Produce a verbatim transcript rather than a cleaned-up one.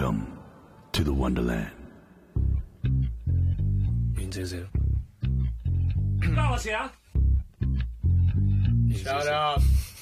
Welcome to the Wonderland. 遠少少， 關我事啊 Shut up。